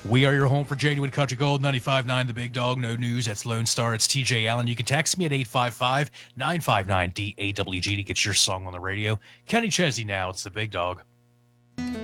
We are your home for genuine country gold, 95.9 The Big Dog. No news. That's Lone Star. It's TJ Allen. You can text me at 855-959-DAWG to get your song on the radio. Kenny Chesney now. It's The Big Dog.